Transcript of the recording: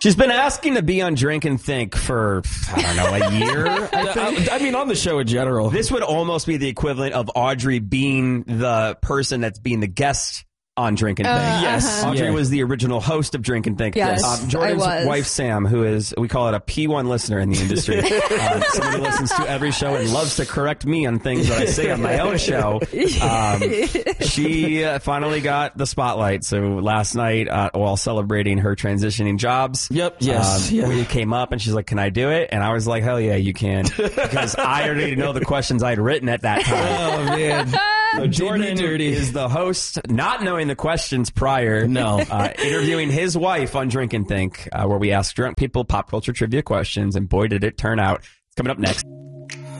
She's been asking to be on Drink and Think for, I don't know, a year, I think. I mean, on the show in general. This would almost be the equivalent of Audrey being the person that's being the guest on Drink and Think. Yes. Audrey was the original host of Drink and Think. Yes, Jordan's I was. wife, Sam, who is, we call it a P1 listener in the industry. Somebody who listens to every show and loves to correct me on things that I say on my own show. She finally got the spotlight. So last night, while celebrating her transitioning jobs, we came up and she's like, "Can I do it?" And I was like, "Hell yeah, you can." Because I already know the questions I'd written at that time. Oh, man. So Jordan is the host, not knowing the questions prior. Interviewing his wife on Drink and Think, where we ask drunk people pop culture trivia questions, and boy, did it turn out. It's coming up next.